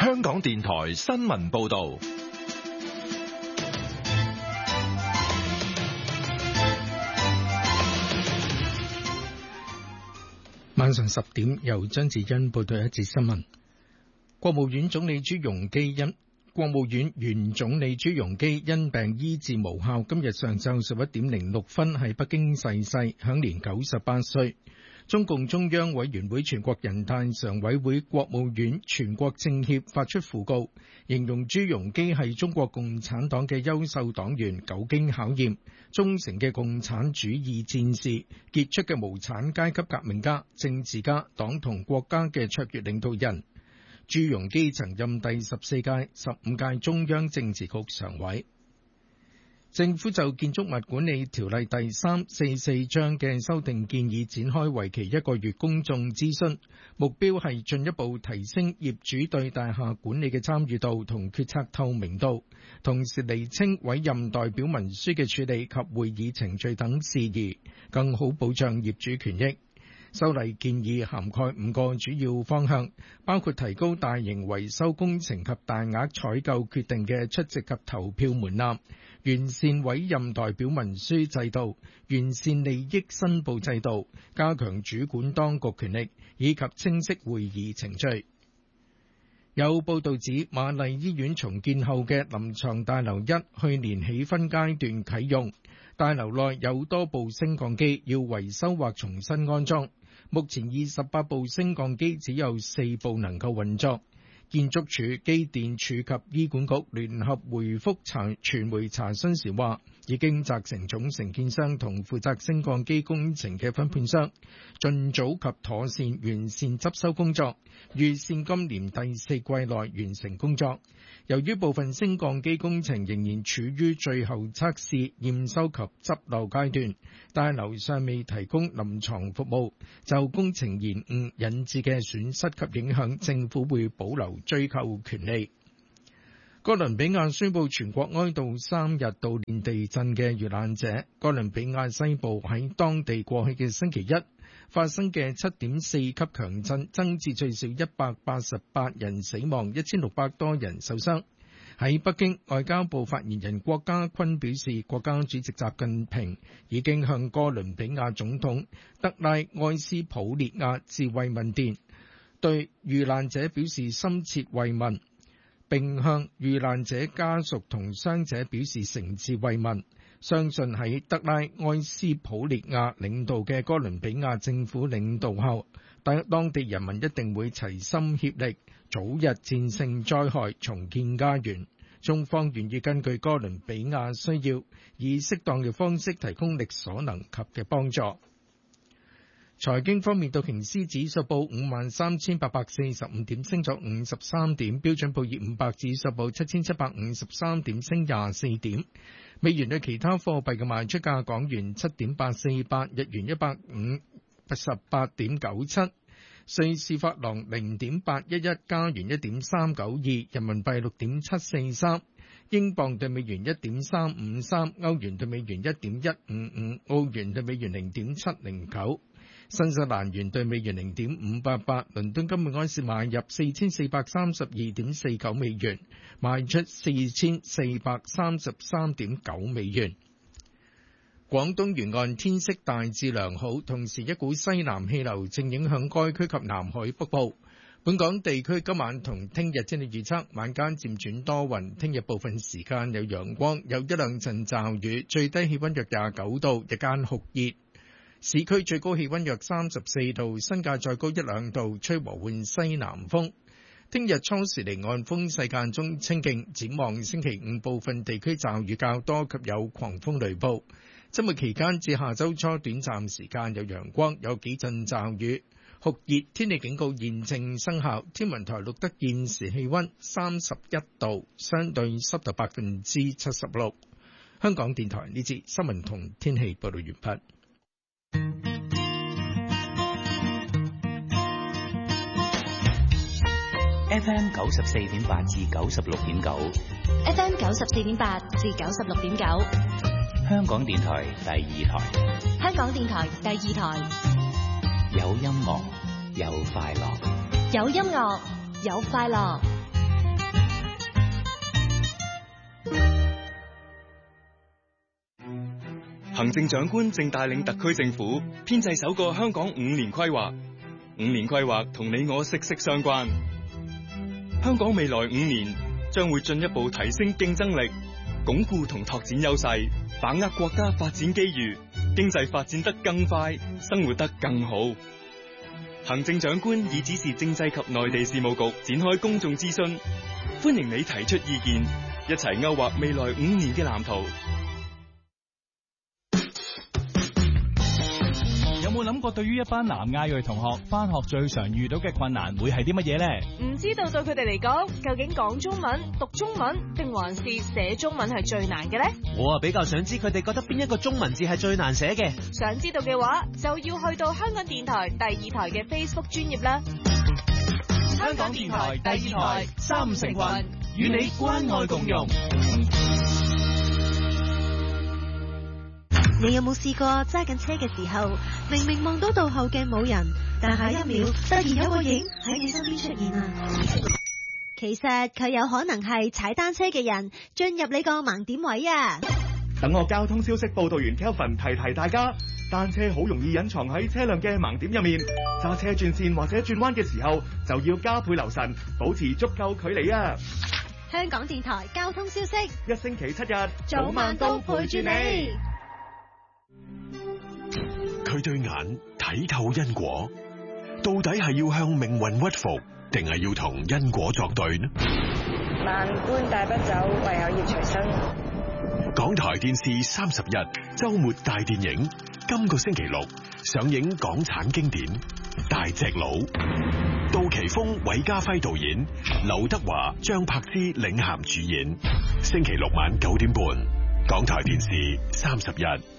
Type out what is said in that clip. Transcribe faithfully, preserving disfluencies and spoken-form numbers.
香港電台新聞報道。 晚上十點，由張智欣報道一節新聞。國務院總理朱鎔基因國務院原總理朱鎔基因病醫治無效，今日上晝十一點零六分喺北京逝世，享年九十八歲。中共中央委員會、全國人大常委會、國務院、全國政協發出訃告，形容朱鎔基係中國共產黨嘅優秀黨員、久經考驗、忠誠嘅共產主義戰士、傑出嘅無產階級革命家、政治家、黨同國家嘅卓越領導人。朱鎔基曾任第十四屆、十五屆中央政治局常委。政府就建築物管理條例第三四四章嘅修訂建議展開為期一個月公眾諮詢，目標係進一步提升業主對大廈管理嘅參與度同決策透明度，同時釐清委任代表文書嘅處理及會議程序等事宜，更好保障業主權益。修例建議涵蓋五個主要方向，包括提高大型維修工程及大額採購決定嘅出席及投票門檻，完善委任代表文書制度，完善利益申報制度，加強主管當局權力，以及清晰會議程序。有報道指，瑪麗醫院重建後嘅臨床大樓一去年起分階段啟用，大樓內有多部升降機要維修或重新安裝。目前二十八部升降機只有四部能夠運作。建築署、機電署及醫管局聯合回覆查傳媒查詢時話，已經責成總承建商同負責升降機工程嘅分判商，盡早及妥善完善執修工作，預先今年第四季內完成工作。由於部分升降機工程仍然處於最後測試、驗收及執漏階段，大樓尚未提供臨床服務，就工程延誤引致嘅損失及影響，政府會保留追究權利。哥倫比亞宣布全國哀悼三日悼念地震嘅遇難者。哥倫比亞西部喺當地過去嘅星期一發生嘅七點四級強震，增至最少一百八十八人死亡，一千六百多人受傷。喺北京，外交部發言人郭家坤表示，國家主席習近平已經向哥倫比亞總統德拉埃斯普列亞致慰問電，對遇難者表示深切慰問，並向遇難者家屬同傷者表示誠摯慰問。相信喺德拉埃斯普列亞領導嘅哥倫比亞政府領導後，但當地人民一定會齊心協力，早日戰勝災害，重建家園。中方願意根據哥倫比亞需要，以適當嘅方式提供力所能及嘅幫助。財經方面，道瓊斯指數報五萬三千八百四十五點，升咗五十三點；標準普爾五百指數報七千七百五十三點，升廿四點。美元對其他貨幣嘅賣出價：港元七點八四八，日元一百五十八點九七，瑞士法郎零點八一一，加元一點三九二，人民幣六點七四三，英鎊對美元一點三五三，歐元對美元一點一五五，澳元對美元零點七零九。新西蘭元對美元零點五八八，倫敦金每安士買入四千四百三十二點四九美元，賣出四千四百三十三點九美元。廣東沿岸天色大致良好，同時一股西南氣流正影響該區及南海北部。本港地區今晚同聽日天氣預測，晚間漸轉多雲，聽日部分時間有陽光，有一兩陣驟雨，最低氣溫約廿九度，日間酷熱。市區最高氣溫約三十四度，新界再高一兩度，吹和緩西南風。聽日初時離岸風勢間中清勁，展望星期五部分地區驟雨較多及有狂風雷暴。周末期間至下周初短暫時間有陽光，有幾陣驟雨。酷熱天氣警告現正生效。天文台錄得現時氣溫三十一度，相對濕度百分之七十六。香港電台呢節新聞同天氣報道完畢。 F M 九十四點八至九十六點九 ，F M 九十四點八至九十六點九， 香港電台第二台， 香港電台第二台， 有音樂有快樂， 有音樂有快樂。 行政長官正帶領特區政府編製首個香港五年規劃，五年規劃同你我息息相關。香港未來五年將會進一步提升競爭力，鞏固同拓展優勢，把握國家發展機遇，經濟發展得更快，生活得更好。行政長官已指示政制及內地事務局展開公眾諮詢，歡迎你提出意見，一齊勾畫未來五年嘅藍圖。 有冇諗過對於一班南亞裔同學返學最常遇到嘅困難會係啲乜嘢呢？ 唔知道對佢哋嚟講，究竟講中文、讀中文定還是寫中文係最難嘅呢？ 我啊比較想知佢哋覺得邊一個中文字係最難寫嘅。 想知道嘅話，就要去到香港電台第二台嘅 Facebook 專頁啦。 香港電台第二台三成群，與你關愛共融。 你有冇試過揸緊車嘅時候，明明望到道後嘅冇人，但下一秒突然有個影喺你身邊出現啊？其實佢有可能係踩單車嘅人進入你個盲點位啊！ 等我交通消息報道員 Kelvin 提提大家，單車好容易隱藏喺車輛嘅盲點入面，揸車轉線或者轉彎嘅時候就要加倍留神，保持足夠距離啊！ 香港電台交通消息， 一星期七日早晚都陪住你。 佢對眼睇透因果，到底係要向命運屈服，定係要同因果作對呢？ 萬般帶不走，唯有業隨身。 港台電視三十一周末大電影，今個星期六上映港產經典《大隻佬》，杜琪峰、韋家輝導演，劉德華、張柏芝領銜主演。星期六晚九點半，港台電視三十一。